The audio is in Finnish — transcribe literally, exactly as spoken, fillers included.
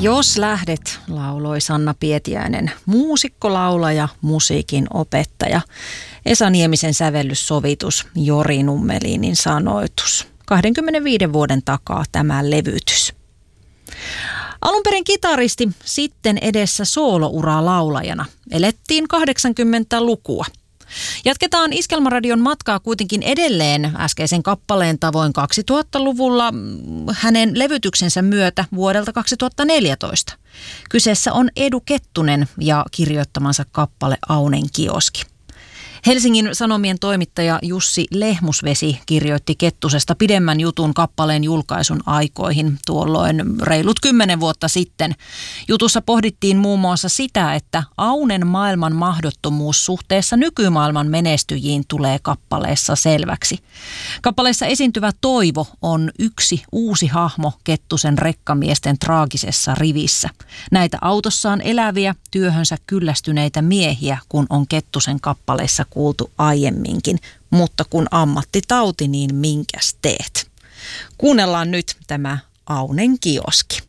Jos lähdet, lauloi Sanna Pietiäinen, muusikko, laulaja, musiikin opettaja. Esa Niemisen sävellyssovitus, Jori Nummelinin sanoitus. kaksikymmentäviisi vuoden takaa tämä levytys. Alunperin kitaristi, sitten edessä soolouraa laulajana. Elettiin kahdeksankymmentälukua. Jatketaan Iskelmäradion matkaa kuitenkin edelleen äskeisen kappaleen tavoin kaksituhattaluvulla hänen levytyksensä myötä vuodelta kaksituhattaneljätoista. Kyseessä on Edu Kettunen ja kirjoittamansa kappale Aunen kioski. Helsingin Sanomien toimittaja Jussi Lehmusvesi kirjoitti Kettusesta pidemmän jutun kappaleen julkaisun aikoihin tuolloin reilut kymmenen vuotta sitten. Jutussa pohdittiin muun muassa sitä, että Aunen maailman mahdottomuus suhteessa nykymaailman menestyjiin tulee kappaleessa selväksi. Kappaleessa esiintyvä Toivo on yksi uusi hahmo Kettusen rekkamiesten traagisessa rivissä. Näitä autossaan eläviä, työhönsä kyllästyneitä miehiä, kun on Kettusen kappaleissa kuultu aiemminkin, mutta kun ammattitauti, niin minkäs teet? Kuunnellaan nyt tämä Aunen kioski.